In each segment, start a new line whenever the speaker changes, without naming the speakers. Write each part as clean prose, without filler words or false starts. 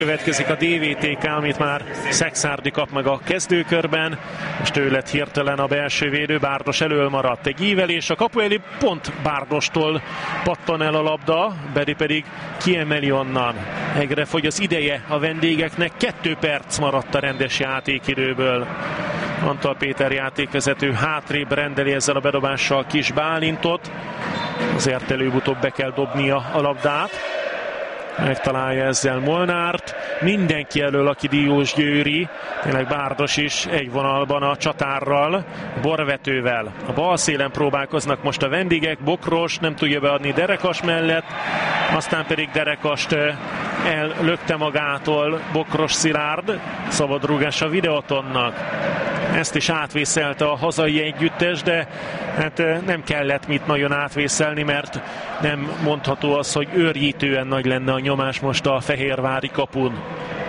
Következik a DVTK, amit már Szekszárdi kap meg a kezdőkörben, és tőled hirtelen a belső védő, Bárdos elől maradt. Egy ívelés a kapueli, pont Bárdostól pattan el a labda, Bedi pedig kiemeli onnan. Egyre fogy az ideje a vendégeknek, 2 perc maradt a rendes játékidőből. Antal Péter játékvezető hátrébb rendeli ezzel a bedobással Kis Bálintot, azért előbb-utóbb be kell dobnia a labdát. Megtalálja ezzel Molnárt, mindenki elől, aki Diósgyőri, tényleg Bárdos is egy vonalban a csatárral, borvetővel. A bal szélen próbálkoznak most a vendégek, Bokros nem tudja beadni Derekas mellett, aztán pedig Derekast ellökte magától Bokros Szilárd, szabadrúgás a Videotonnak. Ezt is átvészelte a hazai együttes, de hát nem kellett mit nagyon átvészelni, mert nem mondható az, hogy őrjítően nagy lenne a nyomás most a fehérvári kapun.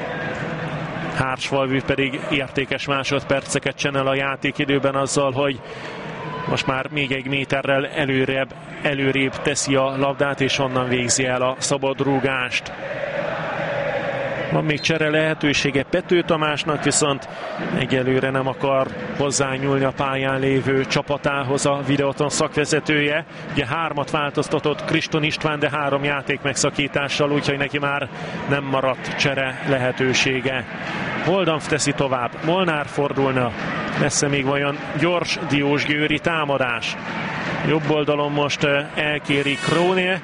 Hársfalvű pedig értékes másodperceket csinál a játékidőben azzal, hogy most már még egy méterrel előrébb teszi a labdát, és onnan végzi el a szabadrúgást. Van még csere lehetősége Pető Tamásnak, viszont egyelőre nem akar hozzányúlni a pályán lévő csapatához a Videoton szakvezetője. Ugye 3-at változtatott Kriston István, de 3 játék megszakítással, úgyhogy neki már nem maradt csere lehetősége. Holdanf teszi tovább, Molnár fordulna, messze még vajon gyors Diósgyőri támadás. Jobb oldalon most elkéri Króne,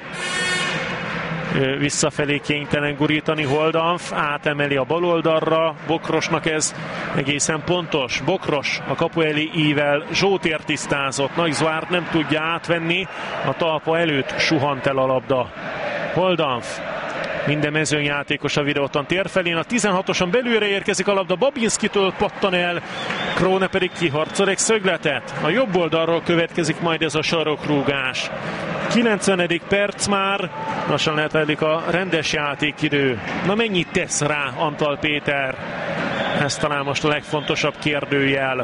visszafelé kénytelen gurítani Holdanf, átemeli a bal oldalra, Bokrosnak ez egészen pontos. Bokros a kapueli ível Zsótér tisztázott, Nagyzvárd nem tudja átvenni, a talpa előtt suhant el a labda. Holdanf, minden mezőnyjátékos a Videoton tér felén, a 16-oson belülre érkezik a labda, Babinszkitől pattan el, Króne pedig kiharcol egy szögletet. A jobb oldalról következik majd ez a sarokrúgás. 90. perc már, lassan letelik a rendes játékidő. Na mennyit tesz rá Antal Péter? Ez talán most a legfontosabb kérdőjel.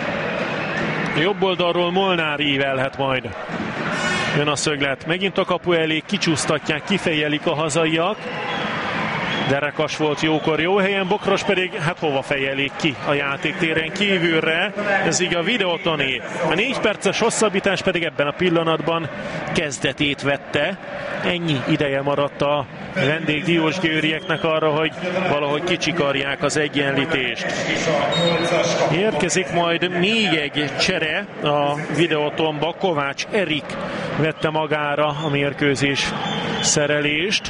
A jobb oldalról Molnár ívelhet majd. Jön a szöglet, megint a kapu elé, kicsúsztatják, kifejelik a hazaiak. Derekas volt jókor jó helyen, Bokros pedig hát hova fejelik ki a játéktéren kívülre, ez így a Videotoné. A 4 perces hosszabbítás pedig ebben a pillanatban kezdetét vette. Ennyi ideje maradt a vendég diósgyőrieknek arra, hogy valahogy kicsikarják az egyenlítést. Érkezik majd még egy csere a Videotonba, Kovács Erik vette magára a mérkőzés szerelést.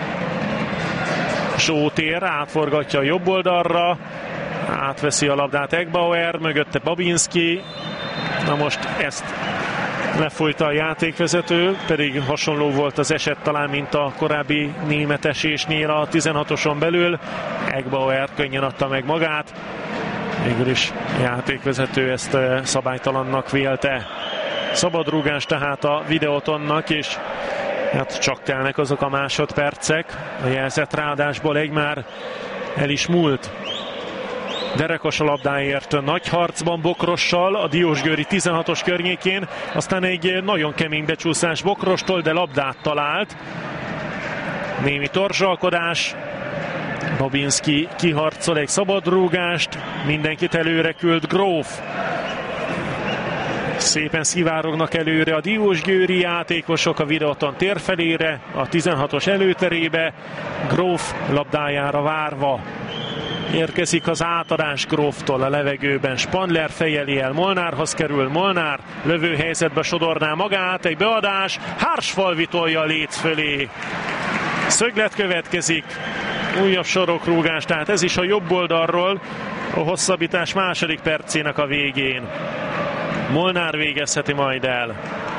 Zsótér átforgatja a jobb oldalra, átveszi a labdát Egbauer, mögötte Babinski. Na most ezt lefújta a játékvezető, pedig hasonló volt az eset talán, mint a korábbi német esésnél a 16-oson belül. Egbauer könnyen adta meg magát, végül is a játékvezető ezt szabálytalannak vélte. Szabadrúgás tehát a Videotonnak, és hát csak telnek azok a másodpercek. A jelzett ráadásból egy már el is múlt. Derekos a labdáért nagy harcban Bokrossal a Diósgyőri 16-os környékén, aztán egy nagyon kemény becsúszás Bokrostól, de labdát talált. Némi torzsalkodás. Babinski kiharcol egy szabadrúgást, mindenkit előre küld Gróf. Szépen szivárognak előre a diósgyőri játékosok a Videoton térfelére, a 16-os előterébe, Gróf labdájára várva. Érkezik az átadás Gróftól a levegőben, Spandler fejeli el, Molnárhoz kerül, Molnár lövőhelyzetbe sodorná magát, egy beadás, Hársfalvi tolja a léc fölé. Szöglet következik, újabb sarokrúgás, tehát ez is a jobb oldalról, a hosszabbítás második percének a végén. Molnár végezheti majd el.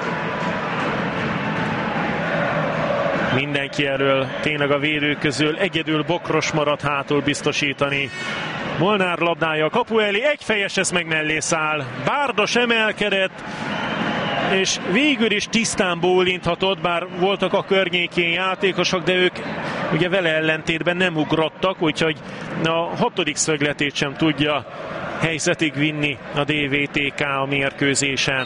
Mindenki elől, tényleg a védők közül egyedül Bokros maradt hátul biztosítani. Molnár labdája a kapu elé, egyfejes, ez meg mellé száll. Bárdos emelkedett, és végül is tisztán bólinthatott, bár voltak a környékén játékosok, de ők ugye vele ellentétben nem ugrottak, úgyhogy a 6. szögletét sem tudja helyzetig vinni a DVTK a mérkőzésen.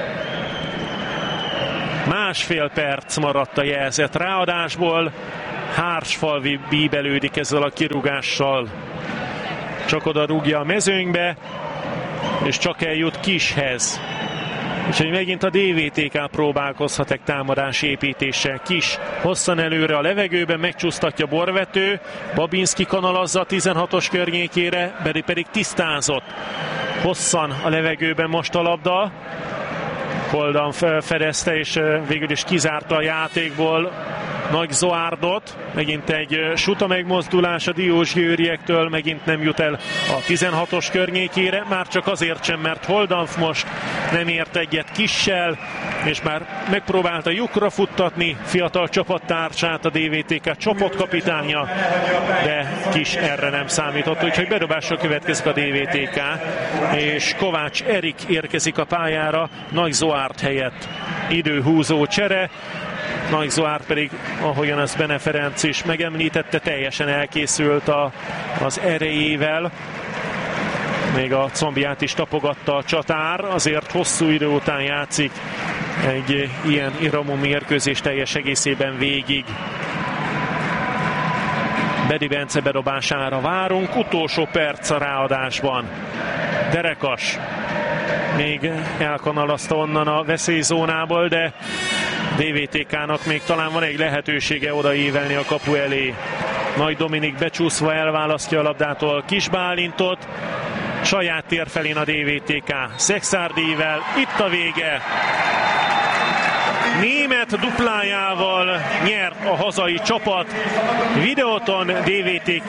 Másfél perc maradt a jelzett ráadásból. Hársfalvi bíbelődik ezzel a kirúgással. Csak oda rúgja a mezőnybe, és csak eljut Kishez. Úgyhogy megint a DVTK próbálkozhat egy támadás építéssel. Kis hosszan előre a levegőben, megcsúsztatja Borvető. Babinski kanalazza a 16-os környékére, pedig tisztázott. Hosszan a levegőben most a labda. Holdan felfedezte, és végül is kizárta a játékból Nagy Zoárdot. Megint egy suta megmozdulás a diósgyőriektől, megint nem jut el a 16-os környékére, már csak azért sem, mert Holdanf most nem ért egyet Kissel, és már megpróbálta lyukra futtatni fiatal csapattársát, a DVTK csapatkapitánya, de Kis erre nem számított, úgyhogy bedobásra következik a DVTK, és Kovács Erik érkezik a pályára Nagy Zoárd helyett. Időhúzó csere, Nagy Zoárd pedig, ahogyan ezt Bene Ferenc is megemlítette, teljesen elkészült az erejével. Még a combját is tapogatta a csatár, azért hosszú idő után játszik egy ilyen iramú mérkőzés teljes egészében végig. Bedi Bence bedobására várunk, utolsó perc a ráadásban. Derekas még elkanalazta onnan a veszélyzónából, de DVTK-nak még talán van egy lehetősége odaívelni a kapu elé. Nagy Dominik becsúszva elválasztja a labdától Kis Bálintot. Saját tér felén a DVTK Szexárdivel. Itt a vége. Német duplájával nyert a hazai csapat. Videoton DVTK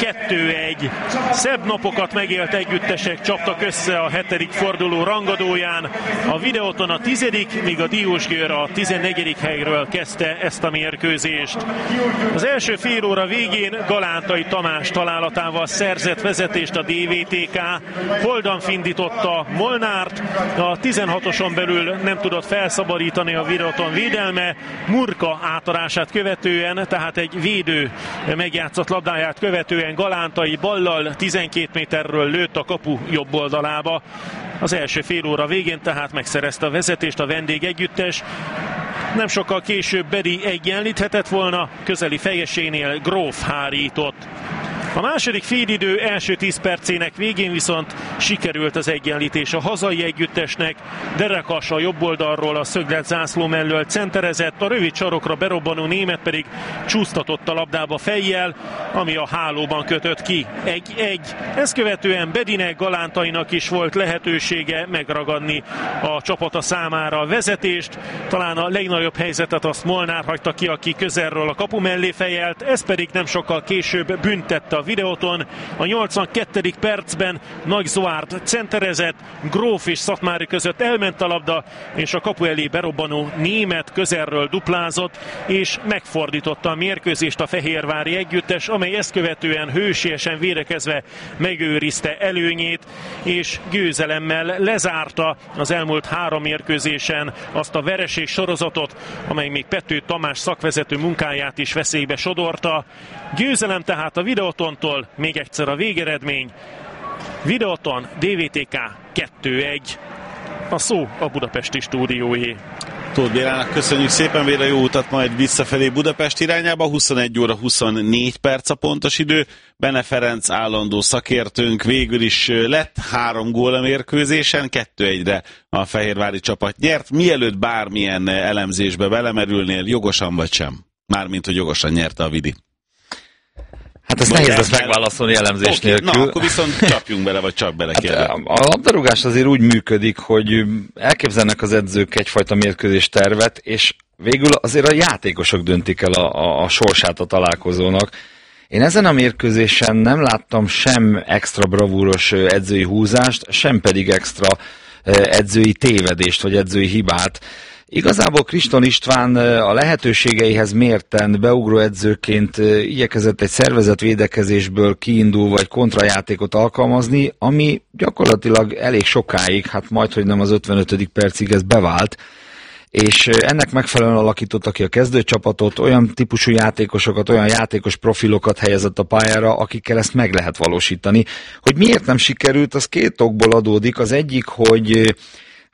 2-1. Szebb napokat megélt együttesek csaptak össze a 7. forduló rangadóján. A Videoton a 10., míg a Diósgyőr a 14. helyről kezdte ezt a mérkőzést. Az első fél óra végén Galántai Tamás találatával szerzett vezetést a DVTK. Holdanf indította Molnárt, a 16-oson belül nem tudott felszabadítani a Videoton védelme, Murka átadását követően, tehát egy védő megjátszott labdáját követően Galántai ballal 12 méterről lőtt a kapu jobb oldalába. Az első fél óra végén tehát megszerezte a vezetést a vendégegyüttes. Nem sokkal később Bedi egyenlíthetett volna, közeli fejesénél Gróf hárított. A második félidő első 10 percének végén viszont sikerült az egyenlítés a hazai együttesnek. Derekas a jobb oldalról a szöglet zászló mellől centerezett, a rövid sarokra berobbanó német pedig csúsztatott a labdába fejjel, ami a hálóban kötött ki. 1-1. Ezt követően Bedinek, Galántainak is volt lehetősége megragadni a csapata számára a vezetést. Talán a legnagyobb helyzetet azt Molnár hagyta ki, aki közelről a kapu mellé fejelt, ez pedig nem sokkal később büntette a Videoton. A 82. percben Nagy Zoárd centerezett, Gróf és Szatmári között elment a labda, és a kapu elé berobbanó német közelről duplázott, és megfordította a mérkőzést a fehérvári együttes, amely ezt követően hősiesen védekezve megőrizte előnyét, és győzelemmel lezárta az elmúlt 3 mérkőzésen azt a vereség sorozatot, amely még Pető Tamás szakvezető munkáját is veszélybe sodorta. Győzelem tehát a Videotontól, még egyszer a végeredmény. Videoton DVTK 2-1. A szó a budapesti stúdióé.
Tóth Bélának köszönjük szépen, Béla, jó utat majd visszafelé Budapest irányába. 21 óra 24 perc a pontos idő. Bene Ferenc állandó szakértőnk végül is lett 3 gól a mérkőzésen, 2-1-re a fehérvári csapat nyert. Mielőtt bármilyen elemzésbe belemerülnél, jogosan vagy sem? Mármint, hogy jogosan nyerte a Vidi.
Hát ezt nehéz lesz megválaszolni elemzés nélkül.
Na, akkor viszont csapjunk bele, vagy csap bele, kérlek.
Hát a labdarúgás azért úgy működik, hogy elképzelnek az edzők egyfajta mérkőzés tervet, és végül azért a játékosok döntik el a sorsát a találkozónak. Én ezen a mérkőzésen nem láttam sem extra bravúros edzői húzást, sem pedig extra edzői tévedést, vagy edzői hibát. Igazából Kriston István a lehetőségeihez mérten beugró edzőként igyekezett egy szervezett védekezésből kiindulva egy kontrajátékot alkalmazni, ami gyakorlatilag elég sokáig, hát majdhogy nem az 55. percig ez bevált, és ennek megfelelően alakította ki a kezdőcsapatot, olyan típusú játékosokat, olyan játékos profilokat helyezett a pályára, akikkel ezt meg lehet valósítani. Hogy miért nem sikerült, az 2 okból adódik. Az egyik, hogy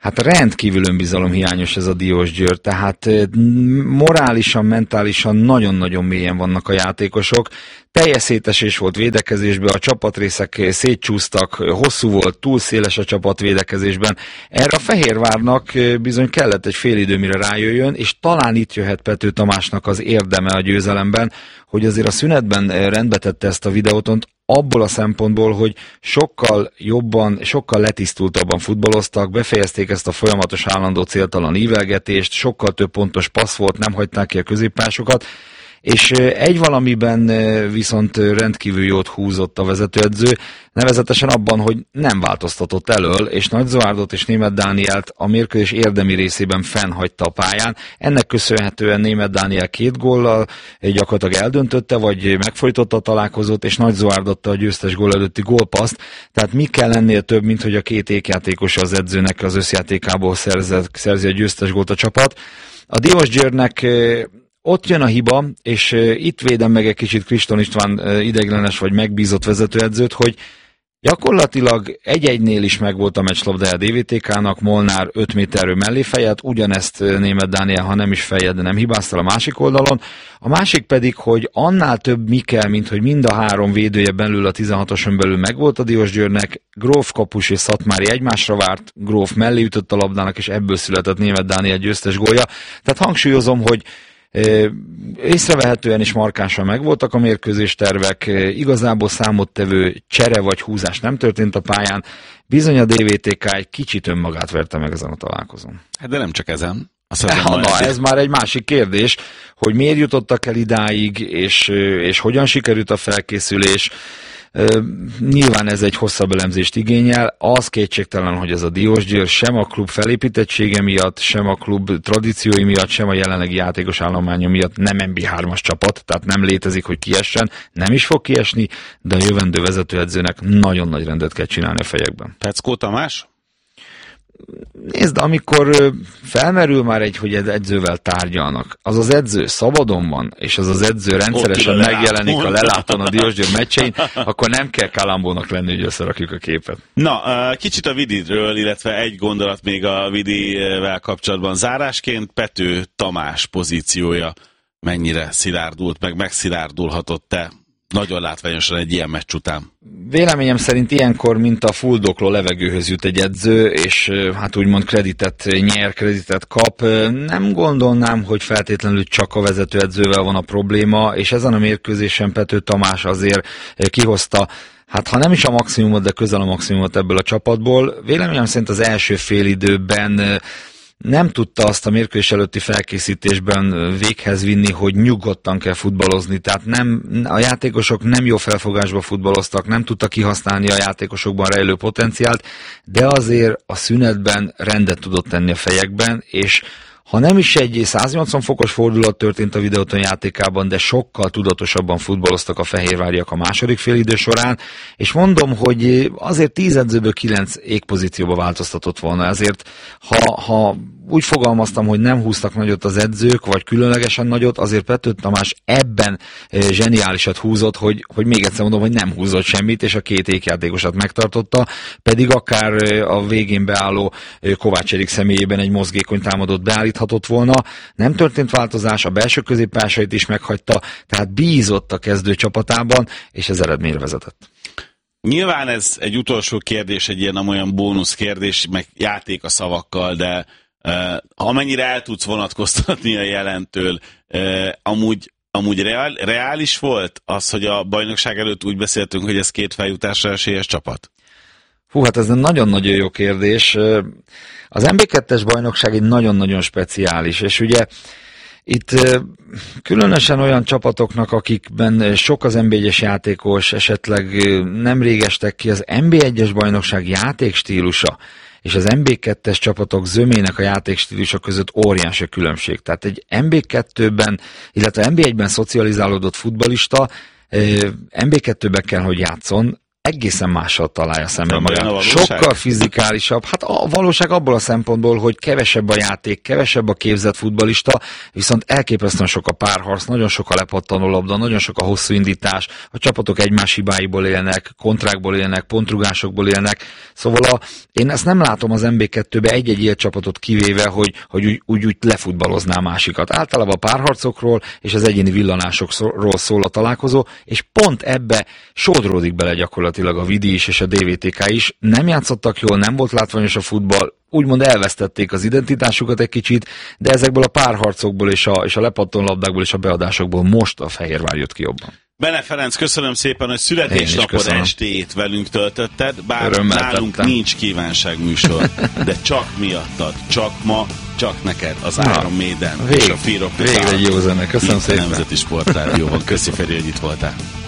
Hát rendkívül önbizalomhiányos ez a Diósgyőr, tehát morálisan, mentálisan nagyon-nagyon mélyen vannak a játékosok. Teljes szétesés volt védekezésben, a csapatrészek szétcsúsztak, hosszú volt, túl széles a csapat védekezésben. Erre a Fehérvárnak bizony kellett egy fél idő, mire rájöjjön, és talán itt jöhet Pető Tamásnak az érdeme a győzelemben, hogy azért a szünetben rendbe tette ezt a videótont, abból a szempontból, hogy sokkal jobban, sokkal letisztultabban futballoztak, befejezték ezt a folyamatos állandó céltalan ívelgetést, sokkal több pontos passz volt, nem hagyták ki a középpásokat, és egy valamiben viszont rendkívül jót húzott a vezetőedző, nevezetesen abban, hogy nem változtatott elől, és Nagy Zoárdot és Németh Dánielt a mérkőzés érdemi részében fennhagyta a pályán. Ennek köszönhetően Németh Dániel 2 góllal gyakorlatilag eldöntötte, vagy megfojtotta a találkozót, és Nagy Zoárd adta a győztes gól előtti gólpaszt. Tehát mi kell ennél több, mint hogy a 2 ékjátékos az edzőnek az összjátékából szerzi a győztes gólt a csapat. A Diósgyőrnek ott jön a hiba, és itt védem meg egy kicsit Kriston István ideiglenes vagy megbízott vezetőedzőt, hogy gyakorlatilag 1-1-nél is megvolt a meccslabdája a DVTK-nak, Molnár 5 méterről mellé fejed, ugyanezt Németh Dániel, ha nem is fejed, de nem hibáztal a másik oldalon. A másik pedig, hogy annál több mi kell, mint hogy mind a 3 védője belül a 16-oson belül megvolt a Diósgyőrnek, Gróf, Kapus és Szatmári egymásra várt, Gróf mellé ütött a labdának, és ebből született Németh Dániel győztes gólja. Tehát hangsúlyozom, hogy észrevehetően és markánsan megvoltak a mérkőzéstervek, igazából számottevő csere vagy húzás nem történt a pályán, bizony a DVTK egy kicsit önmagát verte meg ezen a találkozón.
Hát de nem csak ezen.
Ez már egy másik kérdés, hogy miért jutottak el idáig, és hogyan sikerült a felkészülés. Nyilván ez egy hosszabb elemzést igényel, az kétségtelen, hogy ez a Diósgyőr sem a klub felépítettsége miatt, sem a klub tradíciói miatt, sem a jelenlegi játékos állománya miatt nem NB3-as csapat, tehát nem létezik, hogy kiessen, nem is fog kiesni, de a jövendő vezetőedzőnek nagyon nagy rendet kell csinálni a fejekben.
Peckó Tamás?
Nézd, amikor felmerül már hogy egy edzővel tárgyalnak, az az edző szabadon van, és az az edző rendszeresen megjelenik a lelátón a Diósgyőr meccsein, akkor nem kell Kalambónak lenni, hogy összerakjuk a képet.
Na, kicsit a Vididről, illetve egy gondolat még a Vidivel kapcsolatban. Zárásként Pető Tamás pozíciója mennyire szilárdult, meg megszilárdulhatott-e nagyon látványosan egy ilyen meccs után?
Véleményem szerint ilyenkor, mint a fuldokló levegőhöz jut egy edző, és hát úgymond kreditet nyer, kreditet kap. Nem gondolnám, hogy feltétlenül csak a vezetőedzővel van a probléma, és ezen a mérkőzésen Pető Tamás azért kihozta, hát ha nem is a maximumot, de közel a maximumot ebből a csapatból. Véleményem szerint az első félidőben nem tudta azt a mérkőzés előtti felkészítésben véghez vinni, hogy nyugodtan kell futballozni, tehát a játékosok nem jó felfogásba futballoztak, nem tudta kihasználni a játékosokban rejlő potenciált, de azért a szünetben rendet tudott tenni a fejekben, és ha nem is egy 180 fokos fordulat történt a Videóton játékában, de sokkal tudatosabban futballoztak a fehérváriak a második félidő során, és mondom, hogy azért 10 edzőből 9 égpozícióba változtatott volna, ezért ha úgy fogalmaztam, hogy nem húztak nagyot az edzők, vagy különlegesen nagyot, azért Pető Tamás ebben zseniálisat húzott, hogy még egyszer mondom, hogy nem húzott semmit, és a 2 ékjátékosat megtartotta, pedig akár a végén beálló Kovács Erik személyében egy mozgékony támadót beállíthatott volna. Nem történt változás, a belső középpásait is meghagyta, tehát bízott a kezdő csapatában, és ez eredményre vezetett.
Nyilván ez egy utolsó kérdés, egy ilyen olyan bónusz kérdés, meg játék a szavakkal, de amennyire el tudsz vonatkoztatni a jelentől, amúgy reális volt az, hogy a bajnokság előtt úgy beszéltünk, hogy ez 2 feljutásra esélyes csapat?
Hú, hát ez egy nagyon-nagyon jó kérdés. Az MB2-es bajnokság egy nagyon-nagyon speciális, és ugye itt különösen olyan csapatoknak, akikben sok az NB1-es játékos, esetleg nemrég estek ki, az NB1-es bajnokság játékstílusa és az MB2-es csapatok zömének a játékstílusa között óriási különbség. Tehát egy MB2-ben, illetve MB1-ben szocializálódott futballista MB2-ben kell, hogy játszon, egészen mással találja szemben
Nem olyan a
magát.
valóság?
Sokkal fizikálisabb. Hát a valóság abból a szempontból, hogy kevesebb a játék, kevesebb a képzett futballista, viszont elképesztően sok a párharc, nagyon sok a lepattanó labda, nagyon sok a hosszú indítás, a csapatok egymás hibáiból élnek, kontrákból élnek, pontrugásokból élnek. Szóval én ezt nem látom az MB2-be egy-egy ilyen csapatot kivéve, hogy úgy lefutballozná a másikat. Általában a párharcokról és az egyéni villanásokról szól a találkozó, és pont ebbe sodródik bele gyakorlatilag a Vidi is és a DVTK is. Nem játszottak jól, nem volt látványos a futball, úgymond elvesztették az identitásukat egy kicsit, de ezekből a párharcokból és a lepatton labdákból és a beadásokból most a Fehérvár jött ki jobban.
Bene Ferenc, köszönöm szépen, hogy születésnapod estét velünk töltötted, bár
Örömmel
nálunk
tettem.
nincs kívánságműsor, de csak miattad, csak ma, csak neked az Iron Maiden és a Fear of the
Végre egy jó zene, köszönöm
itt a
szépen.
Nemzeti Sportrádióban. Köszi Feri, hogy itt voltál.